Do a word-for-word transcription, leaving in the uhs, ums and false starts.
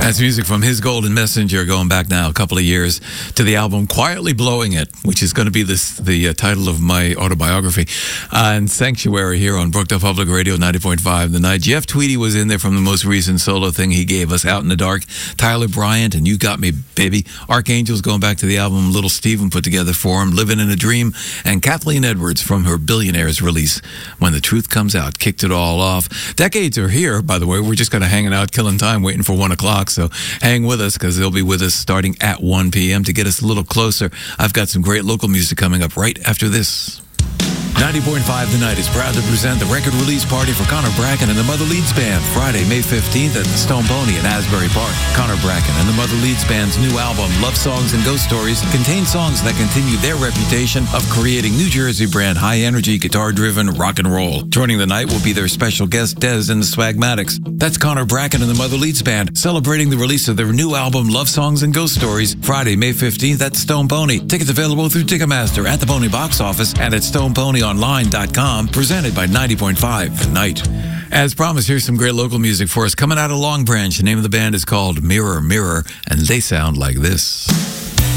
That's music from His Golden Messenger, going back now a couple of years to the album Quietly Blowing It, which is going to be this the uh, title of my autobiography. Uh, and Sanctuary here on Brookdale Public Radio, ninety point five The Night. Jeff Tweedy was in there from the most recent solo thing he gave us, Out in the Dark. Tyler Bryant and You Got Me, Baby. Archangel's going back to the album Little Steven put together for him, Living in a Dream. And Kathleen Edwards from her Billionaires release, When the Truth Comes Out, kicked it all off. Decades are here, by the way. We're just kind of hanging out, killing time, waiting for one o'clock. So hang with us, because they'll be with us starting at one p.m. to get us a little closer. I've got some great local music coming up right after this. ninety point five The Night is proud to present the record release party for Connor Bracken and the Mother Leeds Band, Friday, May fifteenth at the Stone Pony in Asbury Park. Connor Bracken and the Mother Leeds Band's new album, Love Songs and Ghost Stories, contains songs that continue their reputation of creating New Jersey brand high-energy, guitar-driven rock and roll. Joining the night will be their special guest, Dez and the Swagmatics. That's Connor Bracken and the Mother Leeds Band, celebrating the release of their new album, Love Songs and Ghost Stories, Friday, May fifteenth at Stone Pony. Tickets available through Ticketmaster, at the Pony Box Office, and at stone pony online dot com, presented by ninety point five The Night. As promised, here's some great local music for us coming out of Long Branch. The name of the band is called Mirror Mirror, and they sound like this.